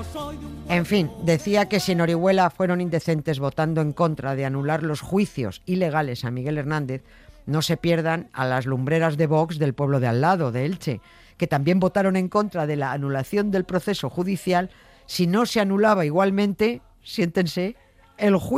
En fin, decía que si en Orihuela fueron indecentes votando en contra de anular los juicios ilegales a Miguel Hernández, no se pierdan a las lumbreras de Vox del pueblo de al lado, de Elche, que también votaron en contra de la anulación del proceso judicial si no se anulaba igualmente, siéntense, el juicio